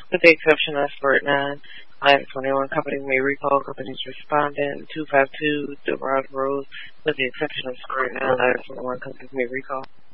With the exception of Sport 9, Item 21 companies may recall companies responding 252 the Road Rules. With the exception of Sport 9, Item 21 companies may recall.